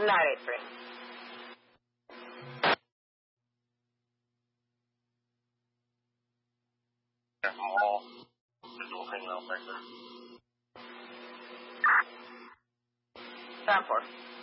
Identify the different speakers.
Speaker 1: 983.
Speaker 2: All visual signal back there.
Speaker 1: Time for.